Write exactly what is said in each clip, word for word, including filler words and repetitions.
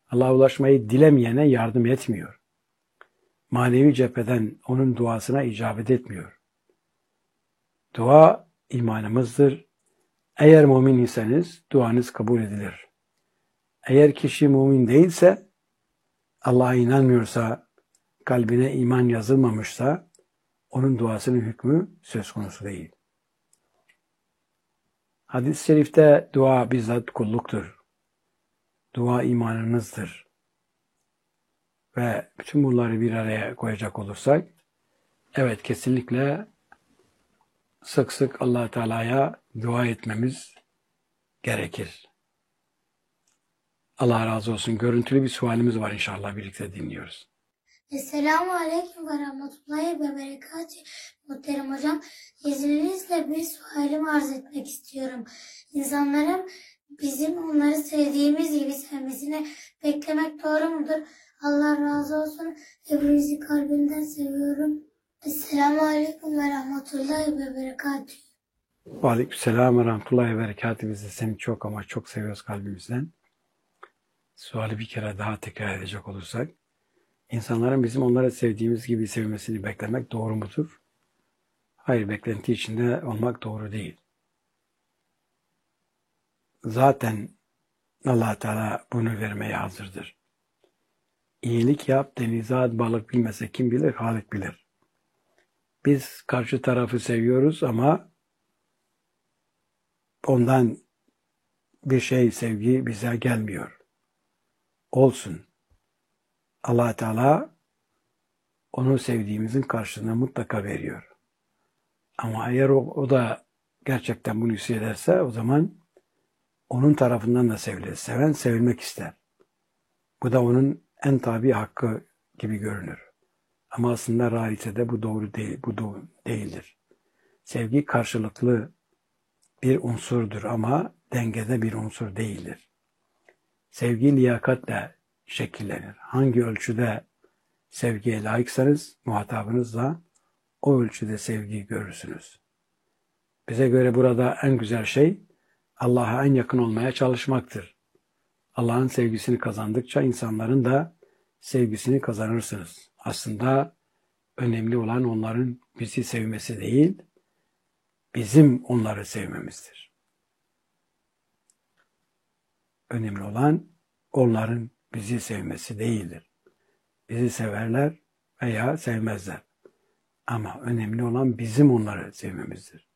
Allah'a ulaşmayı dilemeyene yardım etmiyor. Manevi cepheden onun duasına icabet etmiyor. Dua imanımızdır. Eğer mümin iseniz duanız kabul edilir. Eğer kişi mümin değilse, Allah'a inanmıyorsa, kalbine iman yazılmamışsa, onun duasının hükmü söz konusu değil. Hadis-i şerifte dua bizzat kulluktur. Dua imanınızdır. Ve bütün bunları bir araya koyacak olursak, evet kesinlikle sık sık Allah Teala'ya dua etmemiz gerekir. Allah razı olsun. Görüntülü bir sualimiz var inşallah birlikte dinliyoruz. Esselamu Aleyküm ve Rahmetullahi ve Berekatü. Muhterem hocam, izninizle bir sualimi arz etmek istiyorum. İnsanların bizim onları sevdiğimiz gibi sevmesini beklemek doğru mudur? Allah razı olsun. Hepinizi kalbimden seviyorum. Esselamu Aleyküm ve Rahmetullahi ve Berekatü. Aleykümselam ve Rahmetullahi ve Berekatü. Biz de seni çok ama çok seviyoruz kalbimizden. Suali bir kere daha tekrar edecek olursak, İnsanların bizim onları sevdiğimiz gibi sevmesini beklemek doğru mudur? Hayır, beklenti içinde olmak doğru değil. Zaten Allah Teala bunu vermeye hazırdır. İyilik yap, denize at, balık bilmese kim bilir? Halik bilir. Biz karşı tarafı seviyoruz ama ondan bir şey, sevgi bize gelmiyor. Olsun. Allah Teala onu sevdiğimizin karşılığını mutlaka veriyor. Ama eğer o, o da gerçekten bunu hissederse o zaman onun tarafından da sevilir. Seven sevilmek ister. Bu da onun en tabi hakkı gibi görünür. Ama aslında realitede bu doğru değil, bu doğru değildir. Sevgi karşılıklı bir unsurdur ama dengede bir unsur değildir. Sevgi liyakatle şekillenir. Hangi ölçüde sevgiye layıksanız muhatabınızla o ölçüde sevgiyi görürsünüz. Bize göre burada en güzel şey Allah'a en yakın olmaya çalışmaktır. Allah'ın sevgisini kazandıkça insanların da sevgisini kazanırsınız. Aslında önemli olan onların bizi sevmesi değil, bizim onları sevmemizdir. Önemli olan onların bizi sevmesi değildir. Bizi severler veya sevmezler. Ama önemli olan bizim onları sevmemizdir.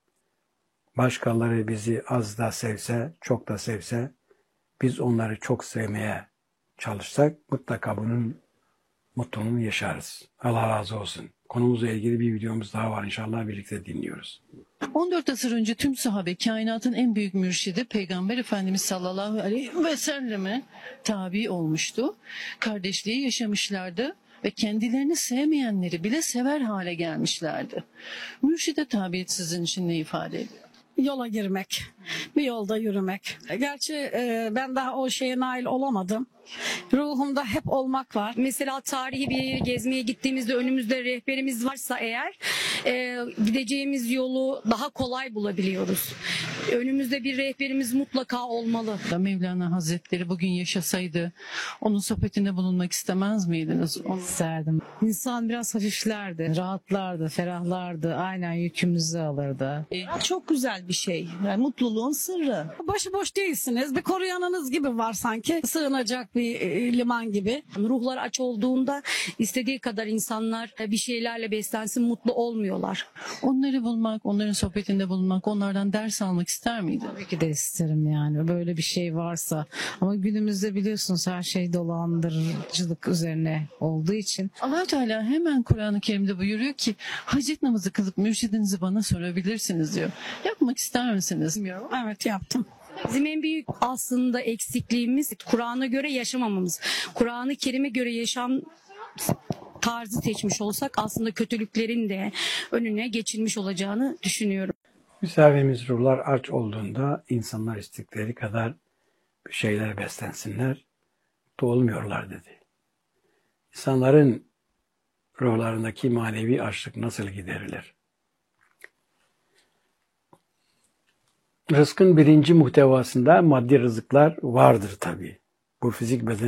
Başkaları bizi az da sevse, çok da sevse, biz onları çok sevmeye çalışsak mutlaka bunun mutluluğunu yaşarız. Allah razı olsun. Konumuzla ilgili bir videomuz daha var. İnşallah birlikte dinliyoruz. on dört asır önce tüm sahabe kainatın en büyük mürşidi Peygamber Efendimiz sallallahu aleyhi ve selleme tabi olmuştu. Kardeşliği yaşamışlardı ve kendilerini sevmeyenleri bile sever hale gelmişlerdi. Mürşide tabiyet sizin için ne ifade ediyor? Yola girmek, bir yolda yürümek. Gerçi e, ben daha o şeye nail olamadım. Ruhumda hep olmak var. Mesela tarihi bir yere gezmeye gittiğimizde önümüzde rehberimiz varsa eğer e, gideceğimiz yolu daha kolay bulabiliyoruz. Önümüzde bir rehberimiz mutlaka olmalı. Mevlana Hazretleri bugün yaşasaydı onun sohbetinde bulunmak istemez miydiniz? Onu... İsterdim. İnsan biraz hafiflerdi, rahatlardı, ferahlardı, aynen yükümüzü alırdı. Çok güzel bir şey. Yani mutluluğun sırrı. Başıboş değilsiniz. Bir koruyanınız gibi var sanki. Sığınacak bir e, liman gibi. Ruhlar aç olduğunda istediği kadar insanlar bir şeylerle beslensin, mutlu olmuyorlar. Onları bulmak, onların sohbetinde bulunmak, onlardan ders almak ister miydin? Tabii ki de isterim yani. Böyle bir şey varsa. Ama günümüzde biliyorsunuz her şey dolandırıcılık üzerine olduğu için. Allah Teala hemen Kur'an-ı Kerim'de buyuruyor ki hacet namazı kılıp mürşidinizi bana sorabilirsiniz diyor. Yapmak ister misiniz? Bilmiyorum. Evet, yaptım. Bizim en büyük aslında eksikliğimiz Kur'an'a göre yaşamamamız. Kur'an-ı Kerim'e göre yaşam tarzı seçmiş olsak aslında kötülüklerin de önüne geçilmiş olacağını düşünüyorum. Misafirimiz ruhlar aç olduğunda insanlar istekleri kadar bir şeyler beslensinler, olmuyorlar dedi. İnsanların ruhlarındaki manevi açlık nasıl giderilir? Rızkın birinci muhtevasında maddi rızıklar vardır tabii. Bu fizik beden